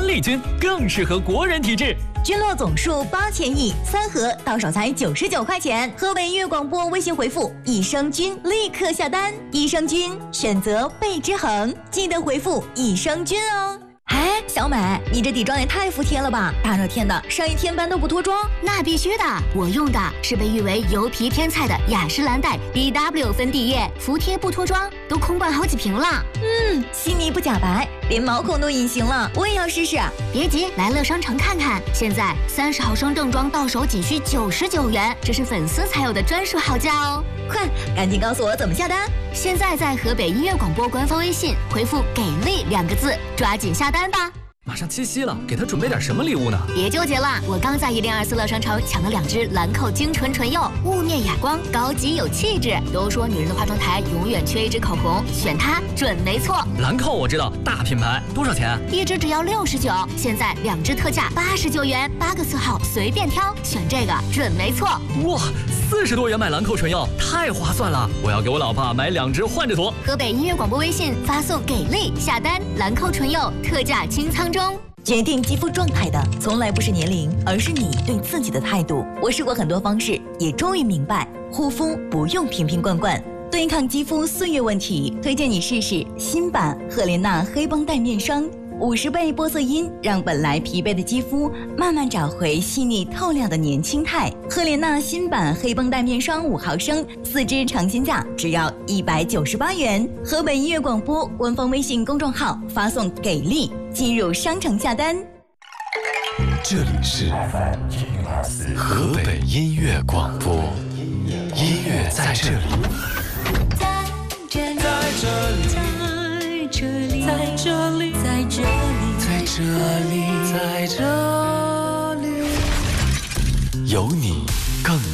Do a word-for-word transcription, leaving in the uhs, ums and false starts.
专利菌，更适合国人体质。 菌落总数八千亿，三盒到手才九十九块钱。河北音乐广播微信回复“益生菌”立刻下单。益生菌选择倍之恒，记得回复“益生菌”哦。哎，小美，你这底妆也太服帖了吧！大热天的，上一天班都不脱妆？ 那必须的，我用的是被誉为油皮天菜的雅诗兰黛 B W 粉底液，服帖不脱妆，都空罐好几瓶了。 嗯，细腻不假白，连毛孔都隐形了，我也要试试。 别急，来乐商城看看，现在三十毫升正装到手仅需九十九元，这是粉丝才有的专属好价哦！ 快，赶紧告诉我怎么下单！ 现在在河北音乐广播官方微信回复“给力”两个字，抓紧下单吧！ 马上七夕了，给他准备点什么礼物呢？ 别纠结了，我刚在一零二四乐商城抢了两支兰蔻精纯唇釉，雾面哑光，高级有气质。都说女人的化妆台永远缺一支口红，选它准没错。 兰蔻我知道，大品牌，多少钱？ 一支只要六十九，现在两支特价八十九元，八个色号随便挑，选这个准没错。 哇，四十多元买兰蔻唇釉，太划算了！我要给我老婆买两支换着涂。 河北音乐广播微信发送给力下单，兰蔻唇釉特价清仓中。 决定肌肤状态的从来不是年龄，而是你对自己的态度。我试过很多方式，也终于明白，护肤不用瓶瓶罐罐。对抗肌肤岁月问题，推荐你试试新版赫莲娜黑绷带面霜，五十倍玻色因让本来疲惫的肌肤慢慢找回细腻透亮的年轻态。赫莲娜新版黑绷带面霜五毫升，四支尝鲜价只要一百九十八元。河北音乐广播官方微信公众号发送给力，进入商城下单。 这里是河北音乐广播，音乐在这里， 在这里，在这里，在这里，在这里，在这里，在这里， 有你更